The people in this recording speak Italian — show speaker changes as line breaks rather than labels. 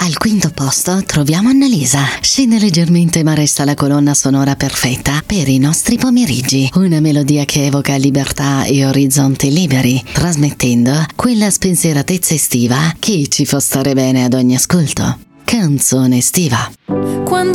Al quinto posto troviamo Annalisa. Scende leggermente ma resta la colonna sonora perfetta per i nostri pomeriggi. Una melodia che evoca libertà e orizzonti liberi, trasmettendo quella spensieratezza estiva che ci fa stare bene ad ogni ascolto. Canzone estiva.
Quando